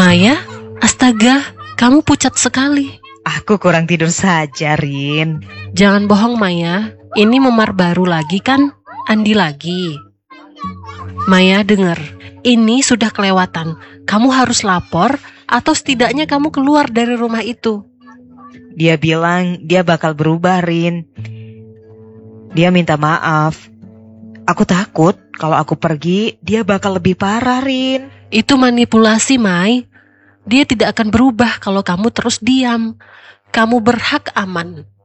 Maya, astaga, kamu pucat sekali. Aku kurang tidur saja, Rin. Jangan bohong, Maya. Ini memar baru lagi kan? Andi lagi. Maya, dengar. Ini sudah kelewatan. Kamu harus lapor atau setidaknya kamu keluar dari rumah itu. Dia bilang dia bakal berubah, Rin. Dia minta maaf. Aku takut kalau aku pergi, dia bakal lebih parah, Rin. Itu manipulasi, Mai. Dia tidak akan berubah kalau kamu terus diam. Kamu berhak aman.